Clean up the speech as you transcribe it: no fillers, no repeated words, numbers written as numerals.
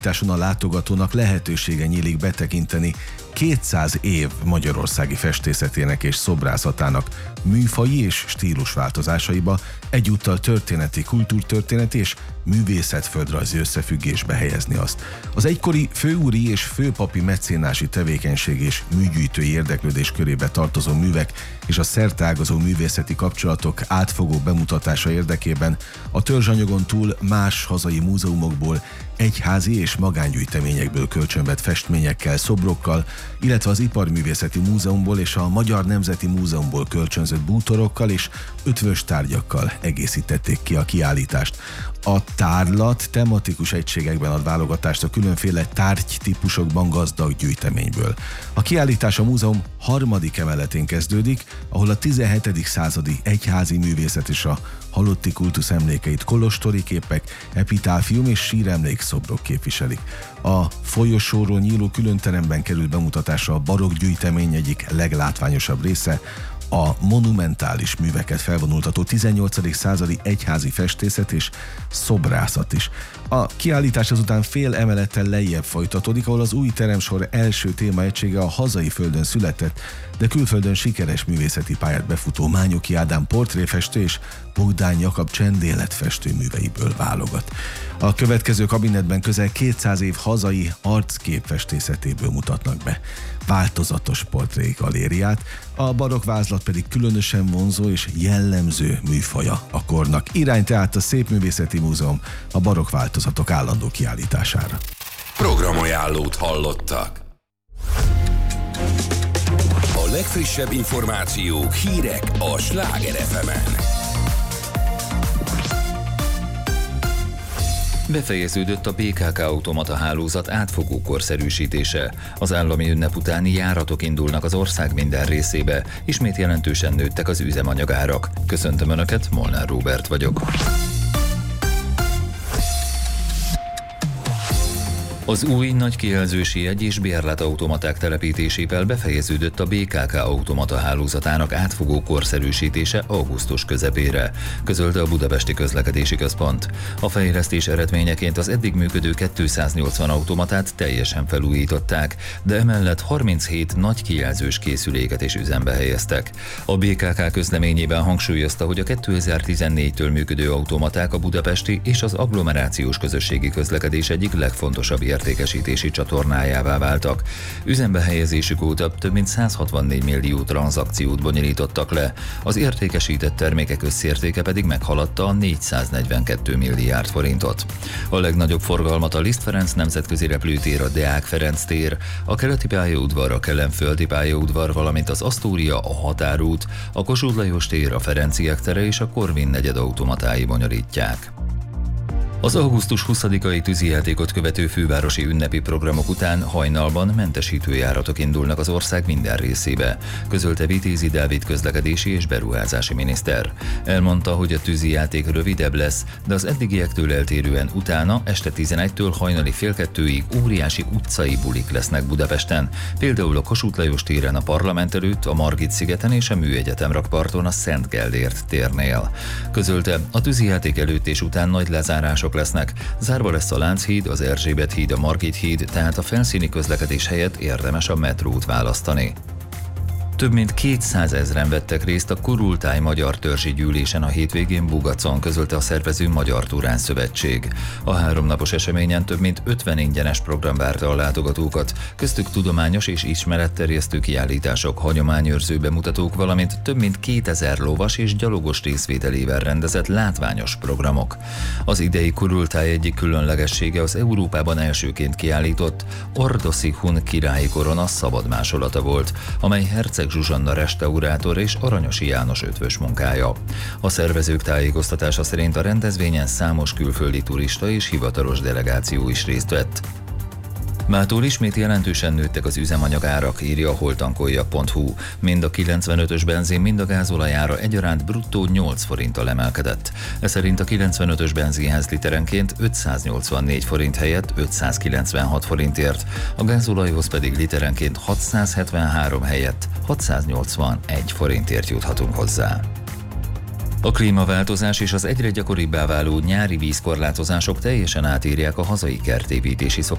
A látogatónak lehetősége nyílik betekinteni 200 év magyarországi festészetének és szobrászatának műfaji és stílusváltozásaiba, egyúttal történeti, kultúrtörténeti és művészetföldrajzi összefüggésbe helyezni azt. Az egykori főúri és főpapi mecénási tevékenység és műgyűjtői érdeklődés körébe tartozó művek és a szerteágazó művészeti kapcsolatok átfogó bemutatása érdekében a törzsanyagon túl más hazai múzeumokból, egyházi és magángyűjteményekből kölcsönvett festményekkel, szobrokkal, illetve az Iparművészeti Múzeumból és a Magyar Nemzeti Múzeumból kölcsönzött bútorokkal és ötvös tárgyakkal egészítették ki a kiállítást. A tárlat tematikus egységekben ad válogatást a különféle tárgytípusokban gazdag gyűjteményből. A kiállítás a múzeum harmadik emeletén kezdődik, ahol a 17. századi egyházi művészet és a halotti kultusz emlékeit kolostori képek, epitáfium és síremlékszobrok képviselik. A folyosóról nyíló különteremben kerül bemutatásra a barokk gyűjtemény egyik leglátványosabb része, a monumentális műveket felvonultató 18. századi egyházi festészet és szobrászat is. A kiállítás azután fél emelettel lejjebb folytatódik, ahol az új teremsor első témaegysége a hazai földön született, de külföldön sikeres művészeti pályát befutó Mányoki Ádám portréfestő és Bogdán Jakab csendéletfestő műveiből válogat. A következő kabinetben közel 200 év hazai arcképfestészetéből mutatnak be változatos portrégalériát, a barokk vázlat pedig különösen vonzó és jellemző műfaja a kornak. Irány tehát a Szépművészeti Múzeum a barokk változatok állandó kiállítására. Programajánlót hallottak. A legfrissebb információk, hírek a Sláger FM-en. Befejeződött a BKK automata hálózat átfogó korszerűsítése. Az állami ünnep utáni járatok indulnak az ország minden részébe. Ismét jelentősen nőttek az üzemanyagárak. Köszöntöm Önöket, Molnár Róbert vagyok. Az új nagy kijelzősi jegy- és bérletautomaták telepítésével befejeződött a BKK automata hálózatának átfogó korszerűsítése augusztus közepére, közölte a Budapesti Közlekedési Központ. A fejlesztés eredményeként az eddig működő 280 automatát teljesen felújították, de emellett 37 nagy kijelzős készüléket is üzembe helyeztek. A BKK közleményében hangsúlyozta, hogy a 2014-től működő automaták a budapesti és az agglomerációs közösségi közlekedés egyik legfontosabb értékesítési csatornájává váltak. Üzembe helyezésük óta több mint 164 millió tranzakciót bonyolítottak le, az értékesített termékek összértéke pedig meghaladta a 442 milliárd forintot. A legnagyobb forgalmat a Liszt Ferenc nemzetközi repülőtér, a Deák Ferenc tér, a Keleti pályaudvar, a Kelenföldi pályaudvar, valamint az Asztória, a Határút, a Kossuth Lajos tér, a Ferenciek tere és a Korvin negyed automatái bonyolítják. Az augusztus 20-ai tűzijátékot követő fővárosi ünnepi programok után hajnalban mentesítő járatok indulnak az ország minden részébe, közölte Vitézi Dávid közlekedési és beruházási miniszter. Elmondta, hogy a tűzijáték rövidebb lesz, de az eddigiektől eltérően utána este 11-től hajnali fél 2-ig óriási utcai bulik lesznek Budapesten, például a Kossuth Lajos téren a Parlament előtt, a Margit-szigeten és a Műegyetem rakparton a Szent Gellért térnél. Közölte, a tűzijáték előtt és után nagy lezárások lesznek. Zárva lesz a Lánchíd, az Erzsébet híd, a Margit híd, tehát a felszíni közlekedés helyett érdemes a metrót választani. Több mint 200 000 vettek részt a Kurultáj Magyar Törzsi Gyűlésen a hétvégén Bugacon, közölte a szervező Magyar Turán Szövetség. A 3 napos eseményen több mint 50 ingyenes program várta a látogatókat, köztük tudományos és ismeretterjesztő kiállítások, hagyományőrző bemutatók, valamint több mint 2000 lovas és gyalogos részvételével rendezett látványos programok. Az idei Kurultáj egyik különlegessége az Európában elsőként kiállított Ordoszi hun királyi korona szabadmásolata volt, amely Herceg Zsuzsanna restaurátor és Aranyosi János ötvös munkája. A szervezők tájékoztatása szerint a rendezvényen számos külföldi turista és hivatalos delegáció is részt vett. Mától ismét jelentősen nőttek az üzemanyagárak, írja a holtankolja.hu. Mind a 95-ös benzin, mind a gázolajára egyaránt bruttó 8 forinttal emelkedett. Ez szerint a 95-ös benzinház literenként 584 forint helyett 596 forintért, a gázolajhoz pedig literenként 673 helyett 681 forintért juthatunk hozzá. A klímaváltozás és az egyre gyakoribbá váló nyári vízkorlátozások teljesen átírják a hazai kertépítési szokásokat.